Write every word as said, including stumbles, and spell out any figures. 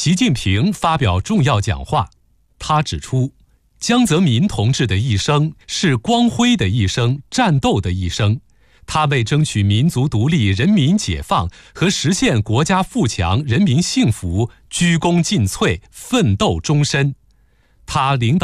习近平发表重要讲话，他指出，江泽民同志的一生是光辉的一生，战斗的一生。他为争取民族独立、人民解放和实现国家富强、人民幸福，鞠躬尽瘁，奋斗终身。他领导